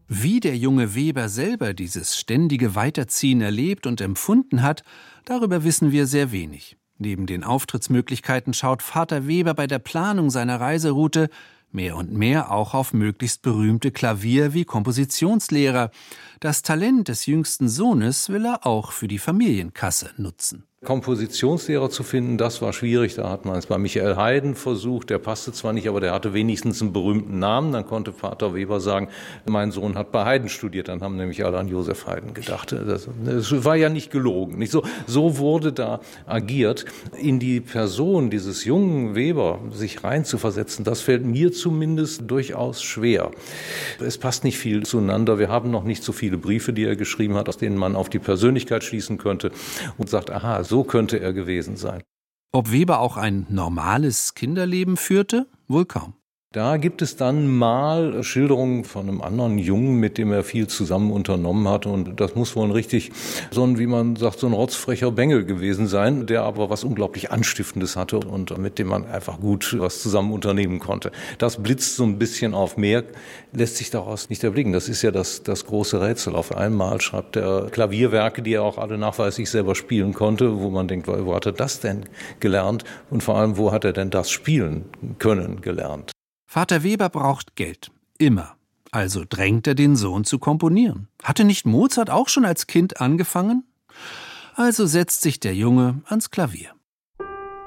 Wie der junge Weber selber dieses ständige Weiterziehen erlebt und empfunden hat, darüber wissen wir sehr wenig. Neben den Auftrittsmöglichkeiten schaut Vater Weber bei der Planung seiner Reiseroute mehr und mehr auch auf möglichst berühmte Klavier- wie Kompositionslehrer. Das Talent des jüngsten Sohnes will er auch für die Familienkasse nutzen. Kompositionslehrer zu finden, das war schwierig. Da hat man es bei Michael Haydn versucht. Der passte zwar nicht, aber der hatte wenigstens einen berühmten Namen. Dann konnte Vater Weber sagen, mein Sohn hat bei Haydn studiert. Dann haben nämlich alle an Joseph Haydn gedacht. Das war ja nicht gelogen. Nicht so wurde da agiert. In die Person dieses jungen Weber sich reinzuversetzen, das fällt mir zumindest durchaus schwer. Es passt nicht viel zueinander. Wir haben noch nicht so viele Briefe, die er geschrieben hat, aus denen man auf die Persönlichkeit schließen könnte und sagt, aha, so könnte er gewesen sein. Ob Weber auch ein normales Kinderleben führte? Wohl kaum. Da gibt es dann mal Schilderungen von einem anderen Jungen, mit dem er viel zusammen unternommen hat. Und das muss wohl so ein, wie man sagt, so ein rotzfrecher Bengel gewesen sein, der aber was unglaublich Anstiftendes hatte und mit dem man einfach gut was zusammen unternehmen konnte. Das blitzt so ein bisschen auf. Mehr lässt sich daraus nicht erblicken. Das ist ja das große Rätsel. Auf einmal schreibt er Klavierwerke, die er auch alle nachweislich selber spielen konnte, wo man denkt, wo hat er das denn gelernt? Und vor allem, wo hat er denn das spielen können gelernt? Vater Weber braucht Geld. Immer. Also drängt er den Sohn zu komponieren. Hatte nicht Mozart auch schon als Kind angefangen? Also setzt sich der Junge ans Klavier.